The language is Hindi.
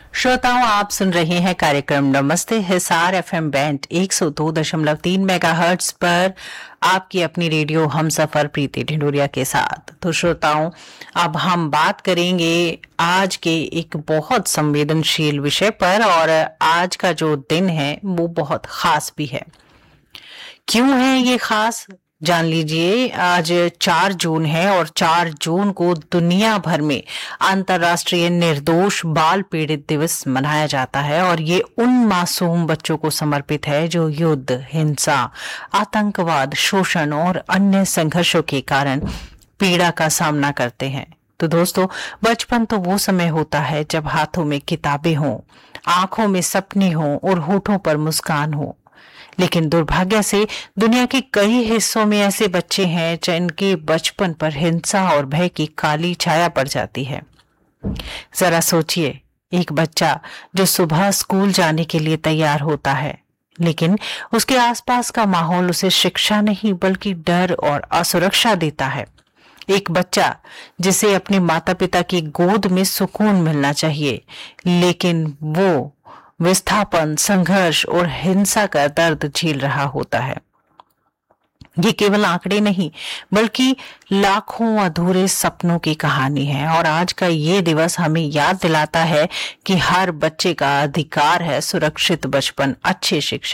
श्रोताओं, आप सुन रहे हैं कार्यक्रम नमस्ते हिसार एफएम बैंड 102.3 मेगाहर्ट्ज पर आपकी अपनी रेडियो हमसफर प्रीति ढिंडोरिया के साथ। तो श्रोताओं, अब हम बात करेंगे आज के एक बहुत संवेदनशील विषय पर, और आज का जो दिन है वो बहुत खास भी है। क्यों है ये खास, जान लीजिए। आज 4 जून है और 4 जून को दुनिया भर में अंतर्राष्ट्रीय निर्दोष बाल पीड़ित दिवस मनाया जाता है, और ये उन मासूम बच्चों को समर्पित है जो युद्ध, हिंसा, आतंकवाद, शोषण और अन्य संघर्षों के कारण पीड़ा का सामना करते हैं। तो दोस्तों, बचपन तो वो समय होता है जब हाथों में किताबें हों, आंखों में सपने हों और होठों पर मुस्कान हो। लेकिन दुर्भाग्य से दुनिया के कई हिस्सों में ऐसे बच्चे हैं जिनके बचपन पर हिंसा और भय की काली छाया पड़ जाती है। जरा सोचिए, एक बच्चा जो सुबह स्कूल जाने के लिए तैयार होता है, लेकिन उसके आसपास का माहौल उसे शिक्षा नहीं बल्कि डर और असुरक्षा देता है। एक बच्चा जिसे अपने माता पिता की गोद में सुकून मिलना चाहिए, लेकिन वो विस्थापन, संघर्ष और हिंसा का दर्द झेल रहा होता है। ये केवल आंकड़े नहीं बल्कि लाखों अधूरे सपनों की कहानी है, और आज का ये दिवस हमें याद दिलाता है कि हर बच्चे का अधिकार है सुरक्षित बचपन, अच्छी शिक्षा